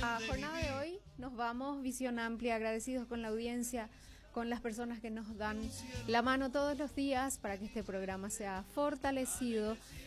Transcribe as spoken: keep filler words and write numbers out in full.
La jornada de hoy nos vamos, visión amplia, agradecidos con la audiencia, con las personas que nos dan la mano todos los días para que este programa sea fortalecido